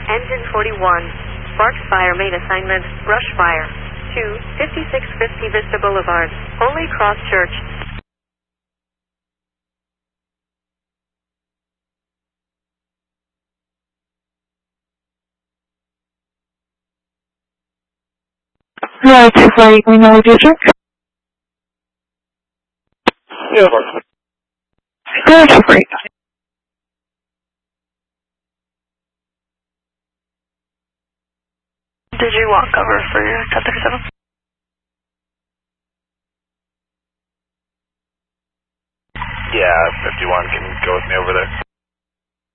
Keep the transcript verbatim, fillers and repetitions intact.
Engine forty-one. Sparks fire main assignment, brush fire. two, fifty-six fifty Vista Boulevard, Holy Cross Church. Right, right, we know district. Yeah. Go for free. Did you want cover for your ten thirty-seven?